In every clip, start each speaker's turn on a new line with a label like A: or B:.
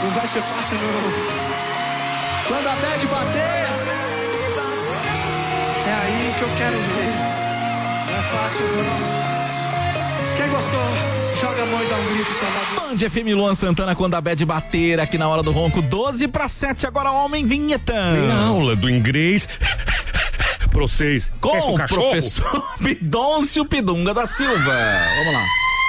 A: Não vai ser fácil, não. Quando a bad bater, é aí que eu quero ver. Não é fácil, não. Quem gostou, joga a mão e dá um grito, Salvador.
B: Band FM, Luan Santana, quando a bad bater aqui na hora do ronco, 12:07, agora homem vinheta.
C: Na aula do inglês pra vocês.
B: Com o professor Pidoncio Pidunga da Silva. Vamos lá.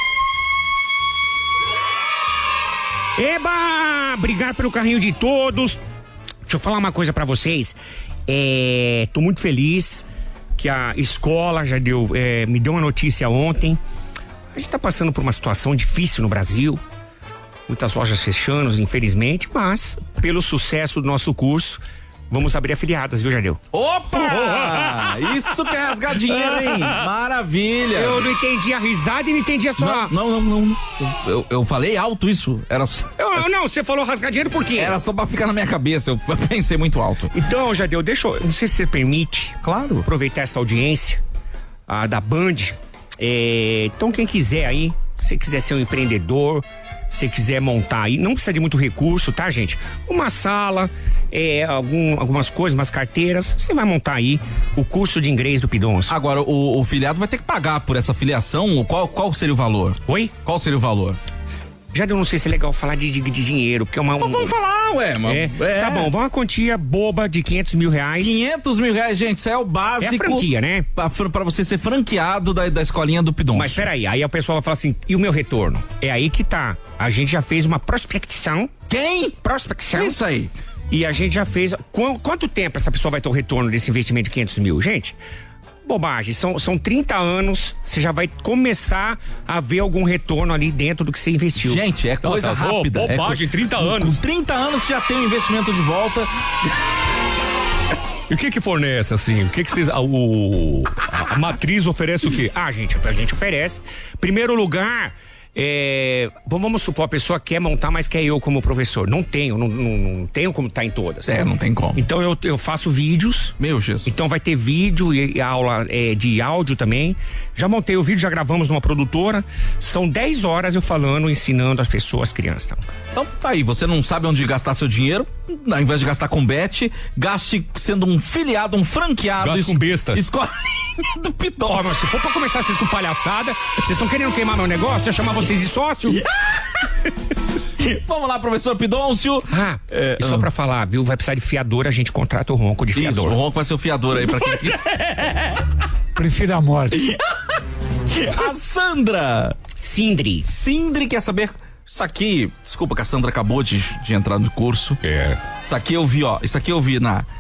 C: Eba! Obrigado pelo carrinho de todos. Deixa eu falar uma coisa pra vocês. Tô muito feliz que a escola já me deu uma notícia ontem. A gente tá passando por uma situação difícil no Brasil. Muitas lojas fechando, infelizmente, mas pelo sucesso do nosso curso, vamos abrir afiliadas, viu, Jardel?
B: Opa! Isso que é rasgar dinheiro, hein? Maravilha!
C: Eu não entendi a risada e não entendi a sua...
B: Não. Eu falei alto isso.
C: Não, você falou rasgar dinheiro por quê?
B: Era só pra ficar na minha cabeça, eu pensei muito alto.
C: Então, Jardel, não sei se você permite...
B: Claro.
C: Aproveitar essa audiência da Band. Então, quem quiser aí, se quiser ser um empreendedor... Se quiser montar aí, não precisa de muito recurso, tá, gente? Uma sala, algumas coisas, umas carteiras, você vai montar aí o curso de inglês do Pidoncio.
B: Agora, o filiado vai ter que pagar por essa filiação, qual seria o valor?
C: Oi?
B: Qual seria o valor?
C: Já não sei se é legal falar de dinheiro, porque é uma...
B: Mas vamos falar, ué.
C: Tá bom, vamos uma quantia boba de 500 mil reais.
B: 500 mil reais, gente, isso é o básico.
C: É a franquia, né?
B: Pra você ser franqueado da escolinha do Pidoncio.
C: Mas peraí, aí o pessoal vai falar assim, e o meu retorno? É aí que tá. A gente já fez uma prospecção.
B: Quem?
C: Prospecção.
B: Isso aí.
C: E a gente já fez... Quanto tempo essa pessoa vai ter o retorno desse investimento de 500 mil? Gente... Bobagem, são 30 anos, você já vai começar a ver algum retorno ali dentro do que você investiu.
B: Gente, é coisa rápida.
C: Bobagem, 30 anos.
B: Com 30 anos você já tem o investimento de volta.
C: E o que fornece, assim? O que vocês... A matriz oferece o quê? Gente, a gente oferece. Primeiro lugar... vamos supor, a pessoa quer montar, mas quer eu como professor. Não tenho como estar em todas.
B: Não tem como.
C: Então eu faço vídeos.
B: Meu Jesus.
C: Então vai ter vídeo e aula de áudio também. Já montei o vídeo, já gravamos numa produtora. São 10 horas eu falando, ensinando as pessoas, as crianças.
B: Então tá aí, você não sabe onde gastar seu dinheiro, ao invés de gastar com bet, gaste sendo um filiado, um franqueado.
C: Gaste com besta.
B: Escolinha do Pidoncio.
C: Mas se for pra começar vocês com palhaçada, vocês estão querendo queimar meu negócio? Eu chamar vocês de sócio?
B: Vamos lá, professor Pidoncio.
C: E só pra falar, viu? Vai precisar de fiador, a gente contrata o Ronco de fiador.
B: Isso, o Ronco vai ser o fiador aí pra quem...
A: Prefiro a morte.
B: A Sandra.
C: Sindri
B: quer saber... Isso aqui, desculpa que a Sandra acabou de entrar no curso. Isso aqui eu vi, ó. Isso aqui eu vi na